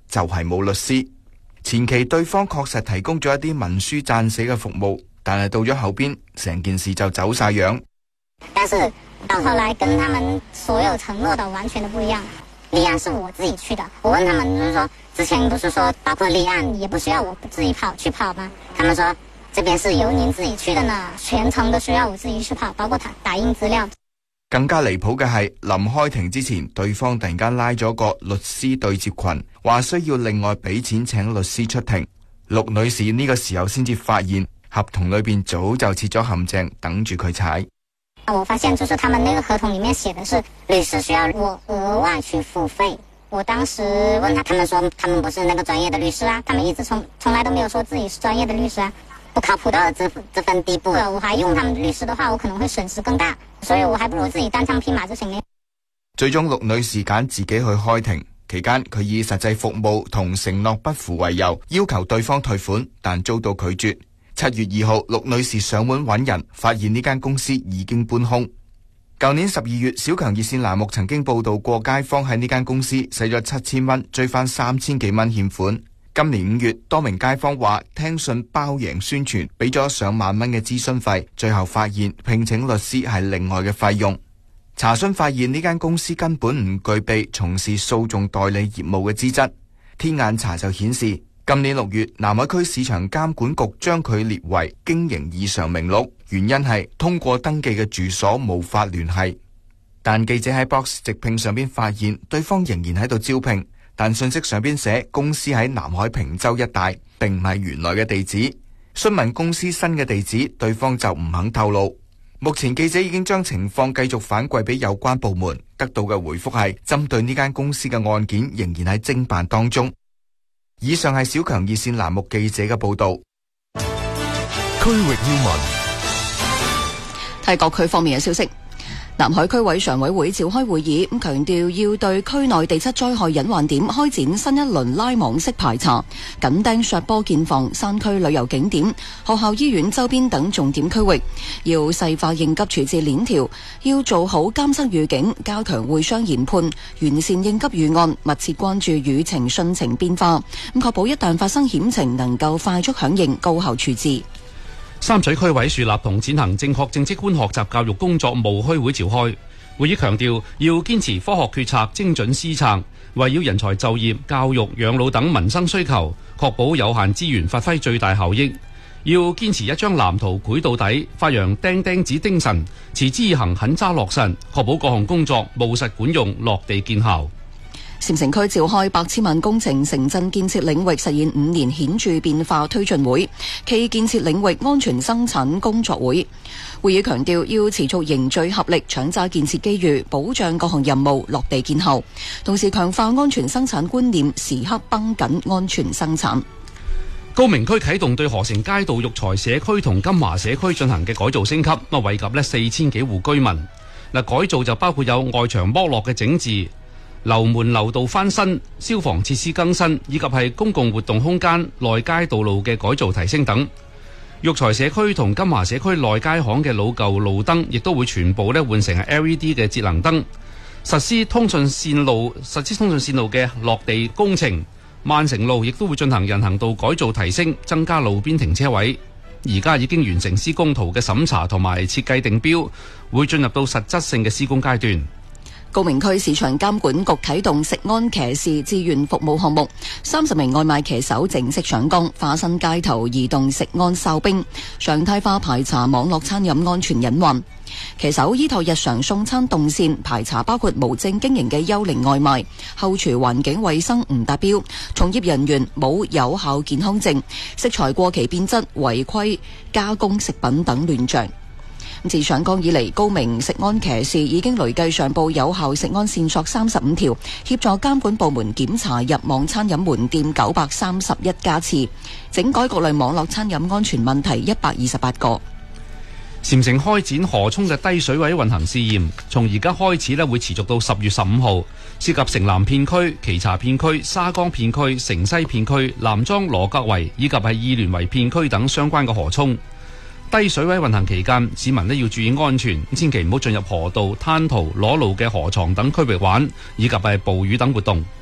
就係冇律師。前期對方確實提供咗一啲文書撰寫嘅服務，但係到咗後邊，成件事就走晒樣。 但是到頭來跟他們所有承諾的完全都不一樣。立案是我自己去的，我問他們就是說，之前不是說包括立案也不需要我自己去跑嗎？他們說這邊是由您自己去的呢，全程都需要我自己去跑，包括打印資料。 更加離譜嘅係，臨開庭之前，對方突然間拉咗個律師對接群，話需要另外俾錢請律師出庭。陸女士呢個時候先至發現合同裏邊早就設咗陷阱，等住佢踩。 我發現就是他們那個合同裏面寫的是律師需要我額外去付費。我當時問他們說他們不是那個專業的律師啊，他們一直從來都沒有說自己是專業的律師啊，不靠譜到這份地步了，我還用他們律師的話，我可能會損失更大，所以我還不如自己單槍匹馬就行了。 最終陸女士揀自己去開庭，期間佢以實際服務同承諾不符為由，要求對方退款，但遭到拒絕。7月2號，陸女士上門揾人，發現呢間公司已經搬空。舊年12月，小強熱線欄目曾經報道過街坊喺呢間公司使咗7000蚊追翻3000幾蚊欠款。今年5月，多名街坊話聽信包贏宣傳，俾咗上萬蚊嘅諮詢費，最後發現聘請律師係另外嘅費用。查詢發現呢間公司根本唔具備從事訴訟代理業務嘅資質。天眼查就顯示，今年6月，南海區市場監管局將佢列為經營異常名錄，原因係通過登記嘅住所無法聯繫。但記者喺 Box 直聘上邊發現，對方仍然喺度招聘，但信息上邊寫公司喺南海坪洲一帶，並唔係原來嘅地址。詢問公司新嘅地址，對方就唔肯透露。目前記者已經將情況繼續反饋俾有關部門，得到嘅回覆係針對呢間公司嘅案件仍然喺偵辦當中。以上係小強熱線欄目記者嘅報道。 區域要聞， 睇各區方面嘅消息。南海區委常委會召開會議，咁強調要對區內地質災害隱患點開展新一輪拉網式排查，緊盯削坡建房、山區旅遊景點、學校、醫院周邊等重點區域，要細化應急處置鏈條，要做好監測預警，加強會商研判，完善應急預案，密切關注輿情汛情變化，咁確保一旦發生險情能夠快速響應、高效處置。 三水區委樹立同踐行正確正職觀學習教育工作務虛會召開，會議強調要堅持科學決策、精準施策，圍繞人才就業、教育、養老等民生需求，確保有限資源發揮最大效益。要堅持一張藍圖繪到底，發揚釘釘子精神，持之以恆狠揸落實，確保各項工作務實管用、落地見效。 禪城區召開8千萬工程城鎮建設領域實現5年顯著變化推進會暨建設領域安全生產工作會。會議強調要持續凝聚合力，搶抓建設機遇，保障各項任務落地見效，同時強化安全生產觀念，時刻繃緊安全生產。 高明區啟動對河城街道育才社區同金華社區進行嘅改造升級，惠及4000幾戶居民。改造就包括有外牆剝落嘅整治、樓門樓道翻新、消防設施更新，以及係公共活動空間、內街道路嘅改造提升等。育才社區同金華社區內街巷嘅老舊路燈，亦都會全部換成 LED 嘅節能燈。實施通訊線路嘅落地工程。萬城路亦都會進行人行道改造提升，增加路邊停車位。而家已經完成施工圖嘅審查同埋設計定標，會進入到實質性嘅施工階段。 高明區市場監管局啟動食安騎士志願服務項目，30名外賣騎手正式上崗，化身街頭移動食安哨兵，常態化排查網絡餐飲安全隱患。騎手依託日常送餐動線排查包括無證經營嘅幽靈外賣、後廚環境衛生唔達標、從業人員冇有效健康證、食材過期變質、違規加工食品等亂象。自上崗以嚟，高明食安騎士已經累計上報有效食安線索35條，協助監管部門檢查入網餐飲門店931家次，整改各類網絡餐飲安全問題128個。 禪城開展河涌嘅低水位運行試驗，從而家開始會持續到10月15號，涉及城南片區、旗茶片區、沙江片區、城西片區、南莊羅格圍以及係義聯圍片區等相關嘅河涌。低水位運行期間，市民要注意安全，千祈唔好進入河道、灘塗、裸露嘅河床等區域玩，以及係捕魚等活動。